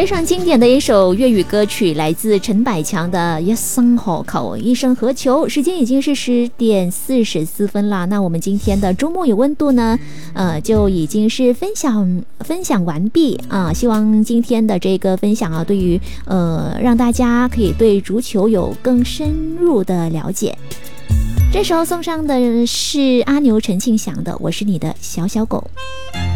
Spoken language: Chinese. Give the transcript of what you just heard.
非常经典的一首粤语歌曲，来自陈百强的《一生何求》，一生何求。时间已经是10:44了。那我们今天的周末有温度呢，就已经是分享完毕啊。希望今天的这个分享啊，对于让大家可以对足球有更深入的了解。这时候送上的是阿牛陈庆祥的《我是你的小小狗》。